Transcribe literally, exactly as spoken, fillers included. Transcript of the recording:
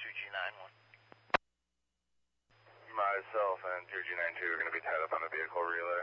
three G nine one. Myself and three G nine two are going to be tied up on the vehicle relay.